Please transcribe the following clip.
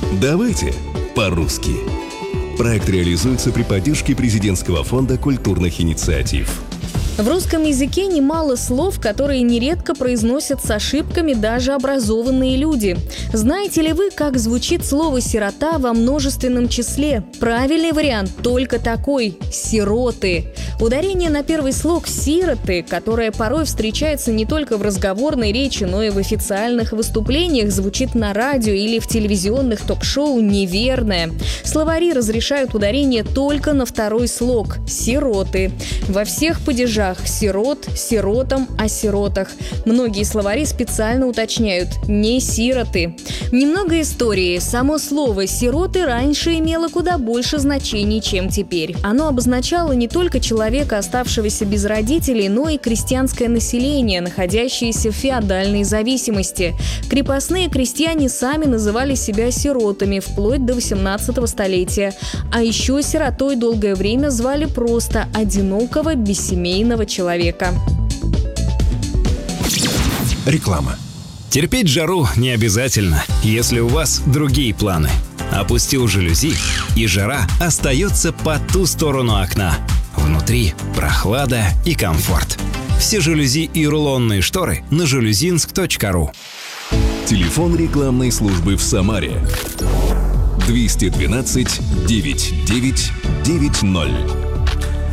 Давайте по-русски. Проект реализуется при поддержке Президентского фонда культурных инициатив. В русском языке немало слов, которые нередко произносят с ошибками даже образованные люди. Знаете ли вы, как звучит слово «сирота» во множественном числе? Правильный вариант только такой – «сироты». Ударение на первый слог «сироты», которое порой встречается не только в разговорной речи, но и в официальных выступлениях, звучит на радио или в телевизионных ток-шоу, неверное. Словари разрешают ударение только на второй слог – «сироты». Во всех падежах сирот, сиротам, о сиротах. Многие словари специально уточняют «не сироты». Немного истории. Само слово «сироты» раньше имело куда больше значений, чем теперь. Оно обозначало не только человека, оставшегося без родителей, но и крестьянское население, находящееся в феодальной зависимости. Крепостные крестьяне сами называли себя сиротами вплоть до 18 столетия. А еще сиротой долгое время звали просто одинокого, бессемейного человека. Реклама. Терпеть жару не обязательно, если у вас другие планы. Опустил жалюзи, и жара остается по ту сторону окна. Внутри прохлада и комфорт. Все жалюзи и рулонные шторы на жалюзинск.ру. Телефон рекламной службы в Самаре 212 9990.